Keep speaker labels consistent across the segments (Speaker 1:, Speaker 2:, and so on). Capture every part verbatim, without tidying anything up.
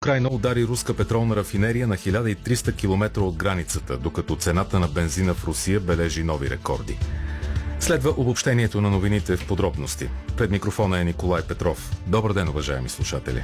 Speaker 1: Украйна удари руска петролна рафинерия на хиляда и триста километра от границата, докато цената на бензина в Русия бележи нови рекорди. Следва обобщението на новините в подробности. Пред микрофона е Николай Петров. Добър ден, уважаеми слушатели!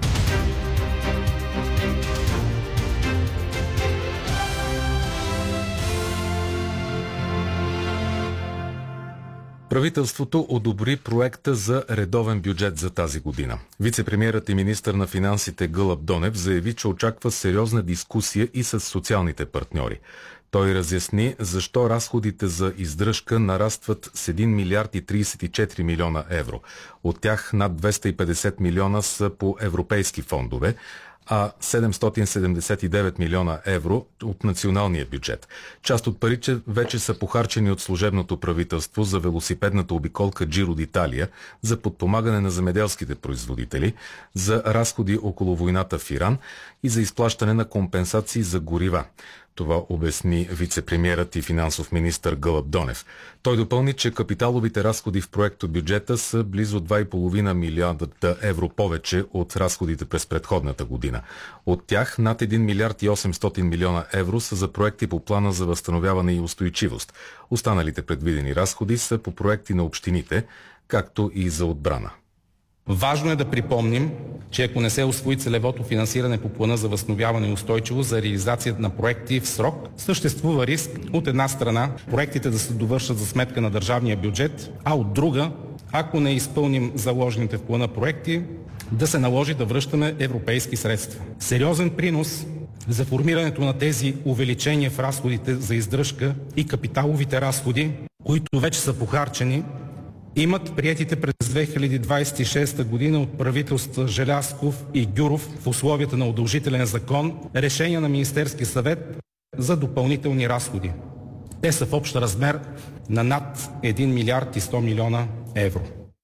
Speaker 1: Правителството одобри проекта за редовен бюджет за тази година. Вицепремиерът и министър на финансите Гълъб Донев заяви, че очаква сериозна дискусия и с социалните партньори. Той разясни защо разходите за издръжка нарастват с един милиард и тридесет и четири милиона евро. От тях над двеста и петдесет милиона са по европейски фондове, а седемстотин седемдесет и девет милиона евро от националния бюджет. Част от парите вече са похарчени от служебното правителство за велосипедната обиколка Джиро д'Италия, за подпомагане на земеделските производители, за разходи около войната в Иран и за изплащане на компенсации за горива. Това обясни вицепремиерът и финансов министър Гълъб Донев. Той допълни, че капиталовите разходи в проекто бюджета са близо два и половина милиарда евро повече от разходите през предходната година. От тях над един милиард и осемстотин милиона евро са за проекти по плана за възстановяване и устойчивост. Останалите предвидени разходи са по проекти на общините, както и за отбрана.
Speaker 2: Важно е да припомним, че ако не се усвои целевото финансиране по плана за възстановяване и устойчивост за реализацията на проекти в срок, съществува риск от една страна проектите да се довършат за сметка на държавния бюджет, а от друга, ако не изпълним заложените в плана проекти, да се наложи да връщаме европейски средства. Сериозен принос за формирането на тези увеличения в разходите за издръжка и капиталовите разходи, които вече са похарчени, имат приетите през две хиляди двадесет и шеста година от правителства Желязков и Гюров в условията на удължителен закон решения на Министерския съвет за допълнителни разходи. Те са в общ размер на над един милиард и сто милиона евро.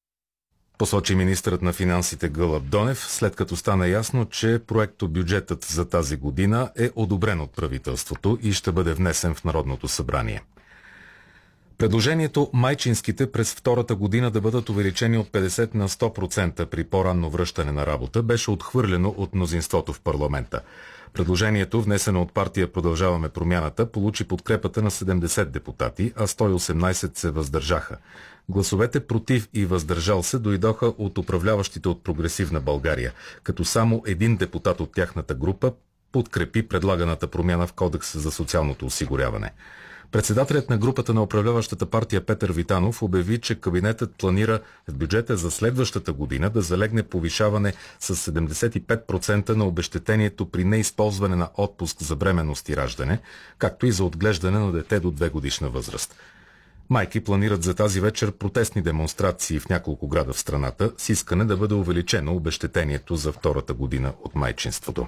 Speaker 1: Посочи министърът на финансите Гълъб Донев, след като стана ясно, че проектобюджетът за тази година е одобрен от правителството и ще бъде внесен в Народното събрание. Предложението майчинските през втората година да бъдат увеличени от петдесет на сто процента при по-ранно връщане на работа беше отхвърлено от мнозинството в парламента. Предложението, внесено от партия Продължаваме промяната, получи подкрепата на седемдесет депутати, а сто и осемнадесет се въздържаха. Гласовете против и въздържал се дойдоха от управляващите от Прогресивна България, като само един депутат от тяхната група подкрепи предлаганата промяна в Кодекса за социалното осигуряване. Председателят на групата на управляващата партия Петър Витанов обяви, че кабинетът планира в бюджета за следващата година да залегне повишаване с седемдесет и пет процента на обезщетението при неизползване на отпуск за бременност и раждане, както и за отглеждане на дете до две годишна възраст. Майки планират за тази вечер протестни демонстрации в няколко града в страната с искане да бъде увеличено обезщетението за втората година от майчинството.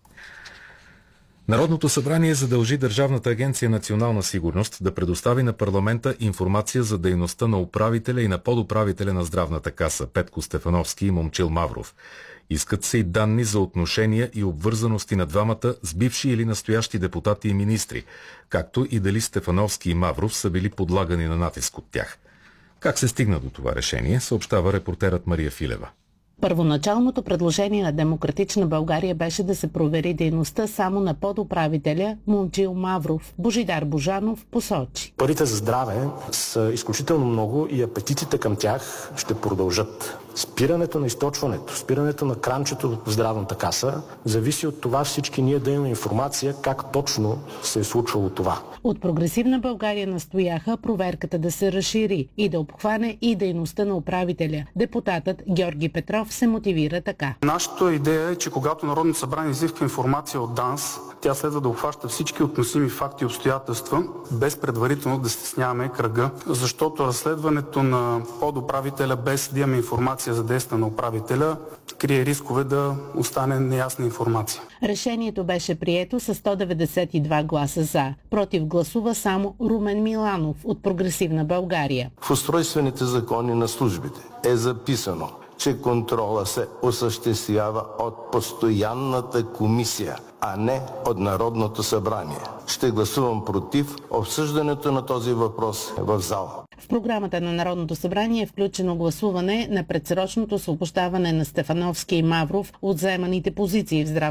Speaker 1: Народното събрание задължи Държавната агенция Национална сигурност да предостави на парламента информация за дейността на управителя и на подуправителя на Здравната каса Петко Стефановски и Момчил Мавров. Искат се и данни за отношения и обвързаности на двамата с бивши или настоящи депутати и министри, както и дали Стефановски и Мавров са били подлагани на натиск от тях. Как се стигна до това решение, съобщава репортерът Мария Филева.
Speaker 3: Първоначалното предложение на Демократична България беше да се провери дейността само на подуправителя Момчил Мавров. Божидар Божанов посочи:
Speaker 4: Парите за здраве са изключително много и апетитите към тях ще продължат. Спирането на източването, спирането на кранчето в Здравната каса зависи от това всички ние да имаме информация как точно се е случвало това.
Speaker 3: От Прогресивна България настояха проверката да се разшири и да обхване и дейността на управителя. Депутатът Георги Петров се мотивира така.
Speaker 5: Нашата идея е, че когато Народното събрание изисква информация от ДАНС, тя следва да обхваща всички относими факти и обстоятелства, без предварително да стесняваме кръга, защото разследването на подуправителя без да имаме информация за действия на управителя крие рискове да остане неясна информация.
Speaker 3: Решението беше прието с сто деветдесет и два гласа за. Против гласува само Румен Миланов от Прогресивна България.
Speaker 6: В устройствените закони на службите е записано, че контрола се осъществява от постоянната комисия, а не от Народното събрание. Ще гласувам против обсъждането на този въпрос в зала.
Speaker 3: В програмата на Народното събрание е включено гласуване на предсрочното освобождаване на Стефановски и Мавров от заеманите позиции в здравната